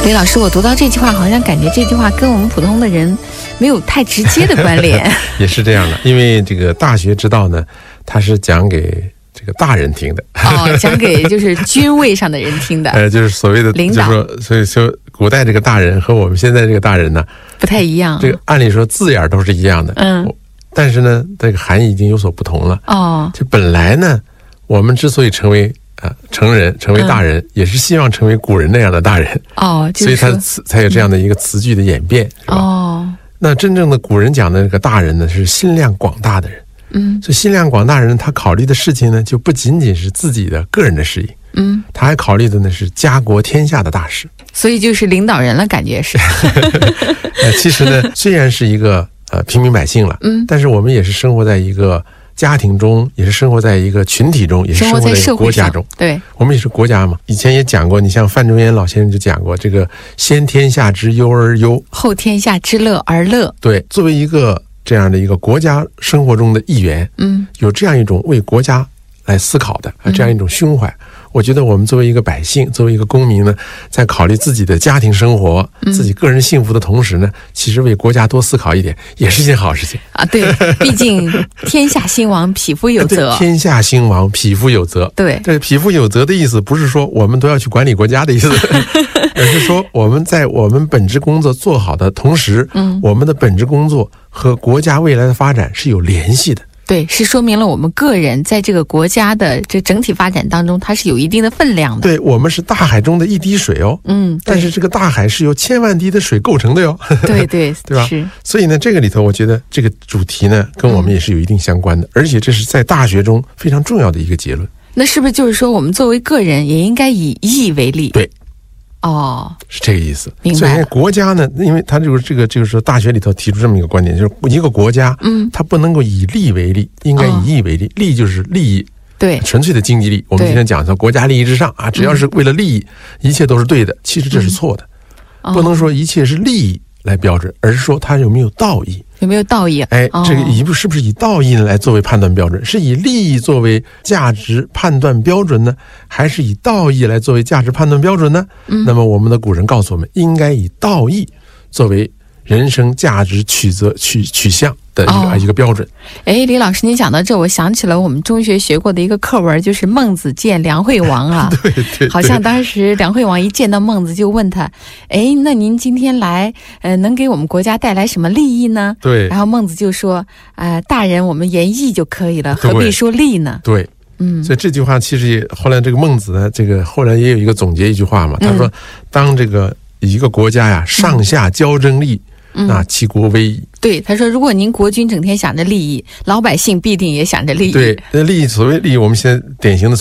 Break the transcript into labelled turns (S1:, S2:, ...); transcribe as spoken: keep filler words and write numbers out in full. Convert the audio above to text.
S1: 李老师，我读到这句话，好像感觉这句话跟我们普通的人没有太直接的关联。
S2: 也是这样的，因为这个大学之道呢，它是讲给这个大人听的。
S1: 哦，讲给就是军位上的人听的。
S2: 呃，就是所谓的
S1: 领导。
S2: 就是说，所以说古代这个大人和我们现在这个大人呢，
S1: 不太一样。
S2: 这个按理说字眼都是一样的，
S1: 嗯，
S2: 但是呢，这个含义已经有所不同了。
S1: 哦，
S2: 就本来呢，我们之所以成为呃成人，成为大人，嗯，也是希望成为古人那样的大人。
S1: 哦，就是，
S2: 所以它词才有这样的一个词句的演变，嗯，是吧？
S1: 哦，那
S2: 真正的古人讲的这个大人呢，是心量广大的人。
S1: 嗯，
S2: 所以心量广大人，他考虑的事情呢，就不仅仅是自己的个人的事业，
S1: 嗯，
S2: 他还考虑的呢是家国天下的大事。
S1: 所以就是领导人了，感觉是。
S2: 呃，其实呢，虽然是一个呃平民百姓了，
S1: 嗯，
S2: 但是我们也是生活在一个家庭中，也是生活在一个群体中，也是生活在一个国家中。
S1: 对，
S2: 我们也是国家嘛。以前也讲过，你像范仲淹老先生就讲过，这个先天下之忧而忧，
S1: 后天下之乐而乐。
S2: 对，作为一个这样的一个国家生活中的一员，
S1: 嗯，
S2: 有这样一种为国家来思考的这样一种胸怀，嗯，我觉得我们作为一个百姓，作为一个公民呢，在考虑自己的家庭生活，嗯，自己个人幸福的同时呢，其实为国家多思考一点，也是一件好事情
S1: 啊。对，毕竟天下兴亡，匹夫有责。
S2: 天下兴亡，匹夫有责。
S1: 对，
S2: 这匹夫有责的意思，不是说我们都要去管理国家的意思，而是说我们在我们本职工作做好的同时，嗯，我们的本职工作和国家未来的发展是有联系的。
S1: 对，是说明了我们个人在这个国家的这整体发展当中，它是有一定的分量的。
S2: 对，我们是大海中的一滴水哦，
S1: 嗯，
S2: 但是这个大海是由千万滴的水构成的哟。
S1: 对对
S2: 对吧？
S1: 是。
S2: 所以呢，这个里头，我觉得这个主题呢，跟我们也是有一定相关的，嗯，而且这是在大学中非常重要的一个结论。
S1: 那是不是就是说，我们作为个人也应该以义为利？
S2: 对。
S1: 哦，
S2: 是这个意思。
S1: 明白。
S2: 所以国家呢，因为他就是这个，就是说大学里头提出这么一个观点，就是一个国家，嗯，它不能够以利为利，应该以义为利。哦，利就是利益，
S1: 对，
S2: 纯粹的经济利益。我们今天讲说国家利益至上啊，只要是为了利益，嗯，一切都是对的。其实这是错的，嗯，不能说一切是利益来标准，而是说它有没有道义。
S1: 有没有道义？
S2: 哎，这个以是不是以道义来作为判断标准？是以利益作为价值判断标准呢，还是以道义来作为价值判断标准呢？嗯，那么我们的古人告诉我们，应该以道义作为人生价值取择取取向的一个，哦，一个标准。
S1: 哎，李老师，您讲到这，我想起了我们中学学过的一个课文，就是孟子见梁惠王啊。
S2: 对 对, 对，
S1: 好像当时梁惠王一见到孟子就问他，哎，那您今天来，呃，能给我们国家带来什么利益呢？
S2: 对。
S1: 然后孟子就说，呃，大人，我们言义就可以了，何必说利呢？
S2: 对。嗯，所以这句话其实也后来这个孟子呢，这个后来也有一个总结一句话嘛，他说，当这个一个国家呀上下交争利。嗯，那其国危矣。
S1: 对，他说，如果您国君整天想着利益，老百姓必定也想着利益。
S2: 对，那利益所谓利益，我们现在典型的